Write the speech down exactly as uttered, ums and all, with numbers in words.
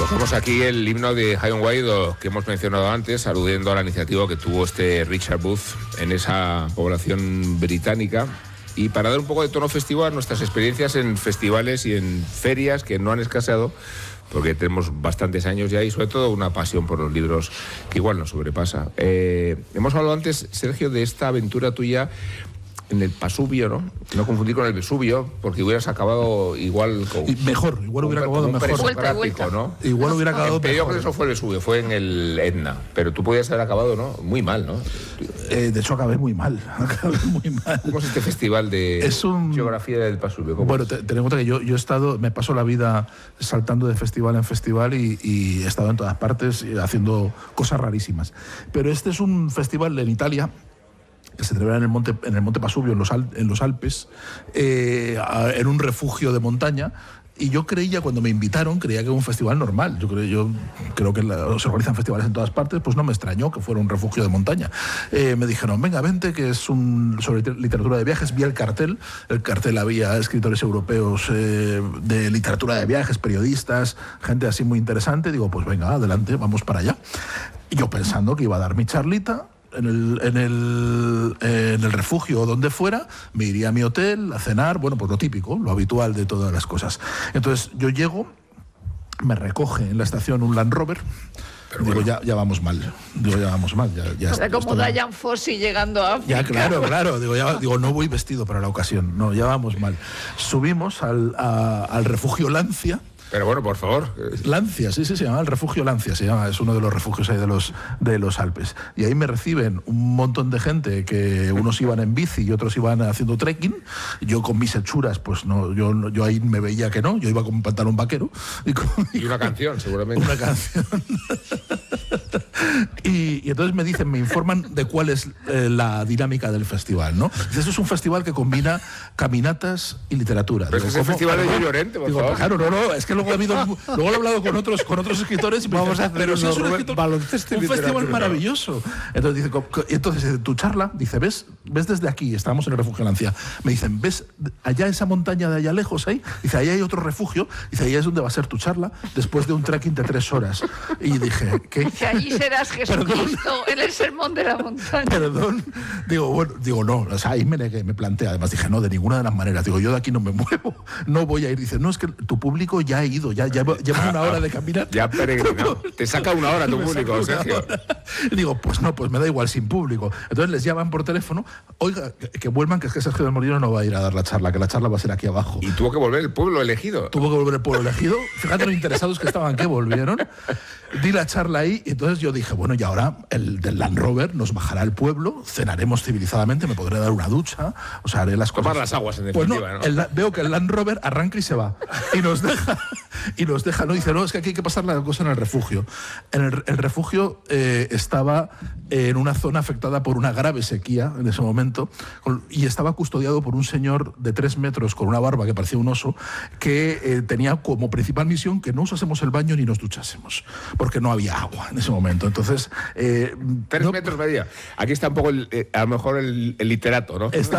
Colocamos aquí el himno de High and Wide que hemos mencionado antes, aludiendo a la iniciativa que tuvo este Richard Booth en esa población británica. Y para dar un poco de tono festivo a nuestras experiencias en festivales y en ferias que no han escaseado, porque tenemos bastantes años ya y sobre todo una pasión por los libros que igual nos sobrepasa. Eh, hemos hablado antes, Sergio, de esta aventura tuya en el Pasubio, ¿no? No confundir con el Vesubio, porque hubieras acabado igual con... Y mejor, igual hubiera acabado mejor. Vuelta, vuelta. ¿No? Igual hubiera acabado mejor. Yo creo que eso fue el Vesubio, fue en el Etna, pero tú podías haber acabado, ¿no? Muy mal, ¿no? Eh, de hecho, acabé muy mal. Acabé muy mal. ¿Cómo es este festival de es un... geografía del Pasubio? Bueno, te, ten en cuenta que yo, yo he estado, me paso la vida saltando de festival en festival y, y he estado en todas partes haciendo cosas rarísimas. Pero este es un festival en Italia que se celebra en el monte, en el monte Pasubio, en los, Al, en los Alpes, eh, en un refugio de montaña. Y yo creía, cuando me invitaron, creía que era un festival normal. Yo creo, yo creo que la, se organizan festivales en todas partes, pues no me extrañó que fuera un refugio de montaña. Eh, me dijeron, venga, vente, que es un sobre literatura de viajes. Vi el cartel. El cartel había escritores europeos eh, de literatura de viajes, periodistas, gente así muy interesante. Digo, pues venga, adelante, vamos para allá. Y yo pensando que iba a dar mi charlita en el, en el, en el refugio o donde fuera, me iría a mi hotel a cenar, bueno, pues lo típico, lo habitual de todas las cosas. Entonces yo llego, me recoge en la estación un Land Rover. Pero digo, bueno, ya, ya vamos mal. Digo, ya vamos mal. Ya, ya o sea, como Dian Fossey llegando a África. Ya, claro, claro. Digo, ya, digo, no voy vestido para la ocasión. No, ya vamos mal. Subimos al, a, al refugio Lancia. Pero bueno, por favor. Lancia, sí, sí, se llama el refugio Lancia, se llama, es uno de los refugios ahí de los, de los Alpes. Y ahí me reciben un montón de gente, que unos iban en bici y otros iban haciendo trekking. Yo con mis hechuras, pues no, yo, yo ahí me veía que no, yo iba con un pantalón vaquero. Y, con, y una canción, seguramente. Una canción. Y, y entonces me dicen, me informan de cuál es eh, la dinámica del festival, ¿no? Esto es un festival que combina caminatas y literatura. Pero digo, es el festival de Llorente, por digo, favor. Claro, no, no, es que luego he, habido, luego he hablado con otros, con otros escritores y me Vamos dicen, a hacer pero si es un, escritor, baloncesto y un festival maravilloso. Entonces dice, entonces tu charla, dice, ¿ves? ¿Ves desde aquí? Estamos en el refugio Lancia. Me dicen, ¿ves allá esa montaña de allá lejos ahí? Dice, ahí hay otro refugio. Dice, ahí es donde va a ser tu charla después de un trekking de tres horas. Y dije, ¿qué? Dice, allí serás Jesucristo en el sermón de la montaña. Perdón. Digo, bueno, digo, no, o sea, ahí me negué, me planteé. Además dije, no, de ninguna de las maneras. Digo, yo de aquí no me muevo, no voy a ir. Dice, no, es que tu público ya ha ido, ya lleva, lleva una hora de caminar. Ya peregrinado. Te saca una hora tu público, Sergio. Digo, pues no, pues me da igual sin público. Entonces les llaman por teléfono, oiga, que, que vuelvan, que es que Sergio del Molino no va a ir a dar la charla, que la charla va a ser aquí abajo. Y tuvo que volver el pueblo elegido. Tuvo que volver el pueblo elegido. Fíjate lo interesados que estaban, que volvieron. Di la charla ahí y entonces yo dije, bueno, y ahora el del Land Rover nos bajará al pueblo, cenaremos civilizadamente, me podré dar una ducha, o sea, haré las cosas. Tomar las aguas, en definitiva. Pues no, ¿no? El, veo que el Land Rover arranca y se va. Y nos deja, y nos deja, no, dice, no, es que aquí hay que pasar la cosa en el refugio. En el, el refugio eh, estaba en una zona afectada por una grave sequía en ese momento, y estaba custodiado por un señor de tres metros con una barba que parecía un oso, que eh, tenía como principal misión que no usásemos el baño ni nos duchásemos, porque no había agua en ese momento. Entonces, eh, tres no, metros medía. Aquí está un poco, el, eh, a lo mejor el, el literato, ¿no? Está